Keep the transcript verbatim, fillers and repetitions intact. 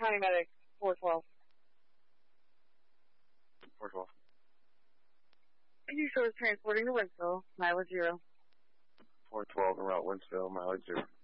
County Medic, four twelve. four twelve. You show is transporting to Winsville, mileage zero. four twelve en route Winsville, mileage zero.